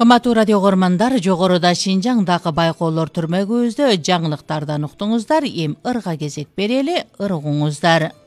Кымбаттуу радио көрмандар, жогоруда Шинжаңдагы байкоолор түрмөгүбүздө жаңылыктардан уктуңуздар. Эми ырга кезек берели, ыргуңуздар.